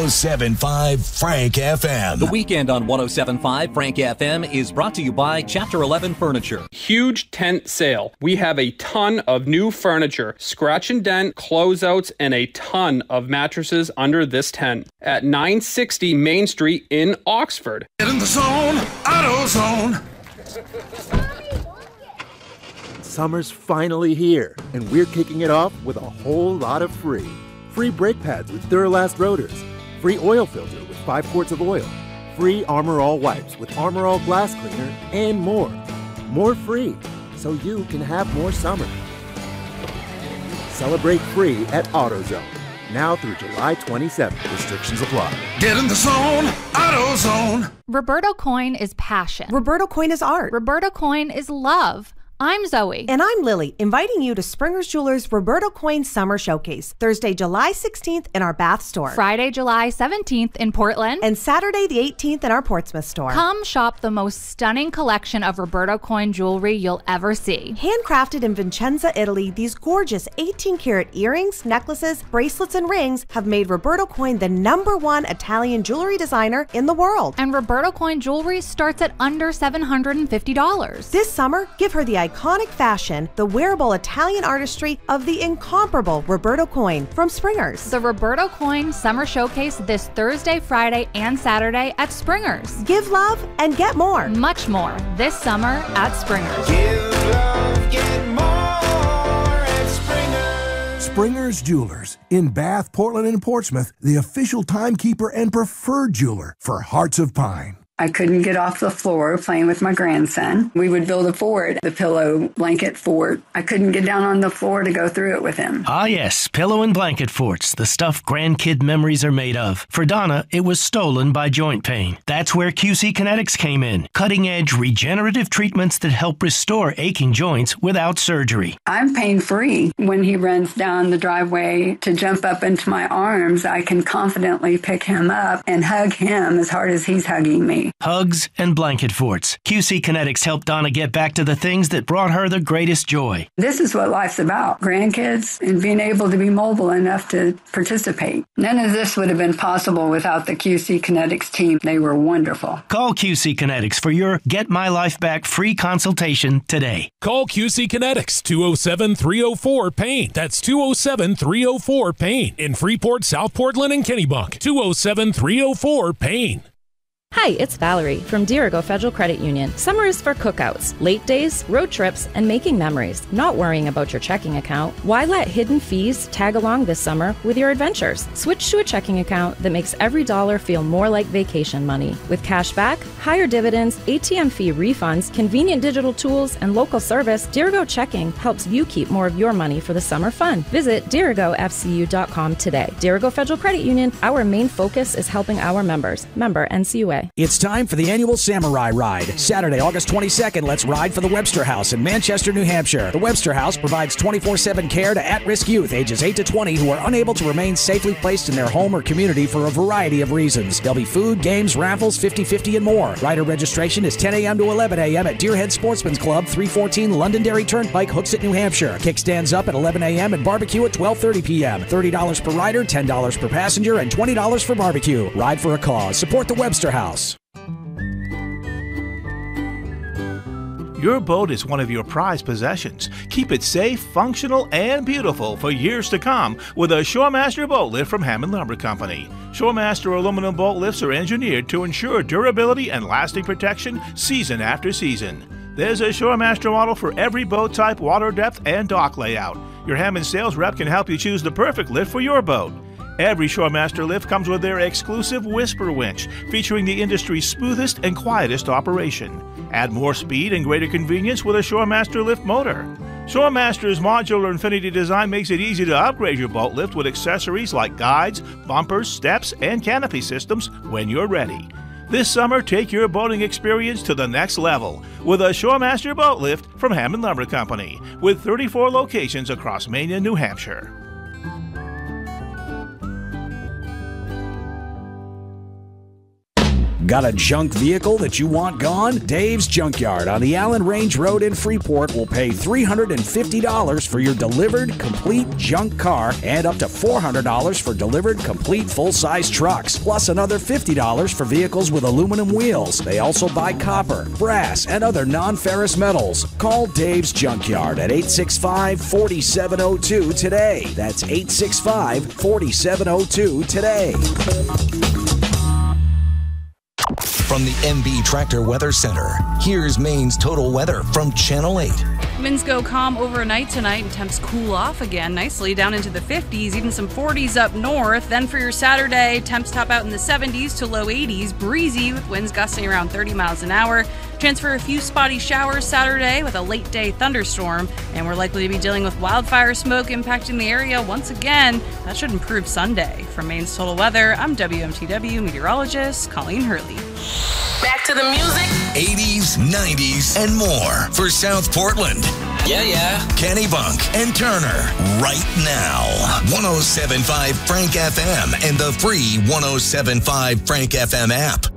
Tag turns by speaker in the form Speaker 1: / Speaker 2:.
Speaker 1: 107.5 Frank FM.
Speaker 2: The weekend on 107.5 Frank FM is brought to you by Chapter 11 Furniture.
Speaker 3: Huge tent sale. We have a ton of new furniture, scratch and dent, closeouts, and a ton of mattresses under this tent at 960 Main Street in Oxford.
Speaker 4: Get in the zone, AutoZone.
Speaker 5: Summer's finally here, and we're kicking it off with a whole lot of free. Free brake pads with Duralast rotors. Free oil filter with 5 quarts of oil. Free Armor All wipes with Armor All glass cleaner, and more. More free, so you can have more summer. Celebrate free at AutoZone. Now through July 27th. Restrictions apply.
Speaker 4: Get in the zone, AutoZone.
Speaker 6: Roberto Coin is passion.
Speaker 7: Roberto Coin is art.
Speaker 6: Roberto Coin is love. I'm Zoe.
Speaker 7: And I'm Lily, inviting you to Springer's Jewelers Roberto Coin Summer Showcase, Thursday, July 16th in our Bath store.
Speaker 6: Friday, July 17th in Portland.
Speaker 7: And Saturday, the 18th in our Portsmouth store.
Speaker 6: Come shop the most stunning collection of Roberto Coin jewelry you'll ever see.
Speaker 7: Handcrafted in Vicenza, Italy, these gorgeous 18-karat earrings, necklaces, bracelets, and rings have made Roberto Coin the #1 Italian jewelry designer in the world.
Speaker 6: And Roberto Coin jewelry starts at under $750.
Speaker 7: This summer, give her the iconic fashion, the wearable Italian artistry of the incomparable Roberto Coin from Springer's.
Speaker 6: The Roberto Coin Summer Showcase this Thursday, Friday, and Saturday at Springer's.
Speaker 7: Give love and get more.
Speaker 6: Much more this summer at Springer's.
Speaker 4: Give love, get more at Springer's.
Speaker 8: Springer's Jewelers in Bath, Portland, and Portsmouth, the official timekeeper and preferred jeweler for Hearts of Pine.
Speaker 9: I couldn't get off the floor playing with my grandson. We would build a fort, the pillow blanket fort. I couldn't get down on the floor to go through it with him.
Speaker 10: Ah, yes, pillow and blanket forts, the stuff grandkid memories are made of. For Donna, it was stolen by joint pain. That's where QC Kinetics came in. Cutting-edge regenerative treatments that help restore aching joints without surgery.
Speaker 9: I'm pain-free. When he runs down the driveway to jump up into my arms, I can confidently pick him up and hug him as hard as he's hugging me.
Speaker 10: Hugs and blanket forts. QC Kinetics helped Donna get back to the things that brought her the greatest joy.
Speaker 9: This is what life's about, grandkids and being able to be mobile enough to participate. None of this would have been possible without the QC Kinetics team. They were wonderful.
Speaker 10: Call QC Kinetics for your Get My Life Back free consultation today.
Speaker 11: Call QC Kinetics, 207-304-PAIN. That's 207-304-PAIN. In Freeport, South Portland, and Kennebunk. 207-304-PAIN.
Speaker 12: Hi, it's Valerie from Dirigo Federal Credit Union. Summer is for cookouts, late days, road trips, and making memories, not worrying about your checking account. Why let hidden fees tag along this summer with your adventures? Switch to a checking account that makes every dollar feel more like vacation money. With cash back, higher dividends, ATM fee refunds, convenient digital tools, and local service, Dirigo Checking helps you keep more of your money for the summer fun. Visit DirigoFCU.com today. Dirigo Federal Credit Union, our main focus is helping our members. Member NCUA.
Speaker 13: It's time for the annual Samurai Ride. Saturday, August 22nd, let's ride for the Webster House in Manchester, New Hampshire. The Webster House provides 24/7 care to at-risk youth ages 8 to 20 who are unable to remain safely placed in their home or community for a variety of reasons. There'll be food, games, raffles, 50/50, and more. Rider registration is 10 a.m. to 11 a.m. at Deerhead Sportsman's Club, 314 Londonderry Turnpike, Hooksett, New Hampshire. Kickstands up at 11 a.m. and barbecue at 12:30 p.m. $30 per rider, $10 per passenger, and $20 for barbecue. Ride for a cause. Support the Webster House.
Speaker 14: Your boat is one of your prized possessions. Keep it safe, functional, and beautiful for years to come with a Shoremaster boat lift from Hammond Lumber Company. Shoremaster aluminum boat lifts are engineered to ensure durability and lasting protection season after season. There's a Shoremaster model for every boat type, water depth, and dock layout. Your Hammond sales rep can help you choose the perfect lift for your boat. Every Shoremaster lift comes with their exclusive Whisper winch, featuring the industry's smoothest and quietest operation. Add more speed and greater convenience with a Shoremaster lift motor. Shoremaster's modular Infinity design makes it easy to upgrade your boat lift with accessories like guides, bumpers, steps, and canopy systems when you're ready. This summer, take your boating experience to the next level with a Shoremaster boat lift from Hammond Lumber Company, with 34 locations across Maine and New Hampshire.
Speaker 13: Got a junk vehicle that you want gone? Dave's Junkyard on the Allen Range Road in Freeport will pay $350 for your delivered complete junk car and up to $400 for delivered complete full-size trucks, plus another $50 for vehicles with aluminum wheels. They also buy copper, brass, and other non-ferrous metals. Call Dave's Junkyard at 865-4702 today. That's 865-4702 today.
Speaker 1: From the MB Tractor Weather Center, here's Maine's total weather from Channel 8.
Speaker 15: Winds go calm overnight tonight and temps cool off again nicely down into the 50s, even some 40s up north. Then for your Saturday, temps top out in the 70s to low 80s, breezy with winds gusting around 30 miles an hour. Chance for a few spotty showers Saturday with a late day thunderstorm, and we're likely to be dealing with wildfire smoke impacting the area once again. That should improve Sunday. From Maine's Total Weather, I'm WMTW meteorologist Colleen Hurley.
Speaker 16: Back to the music.
Speaker 1: 80s, 90s, and more for South Portland.
Speaker 16: Yeah.
Speaker 1: Kennebunk and Turner right now. 107.5 Frank FM and the free 107.5 Frank FM app.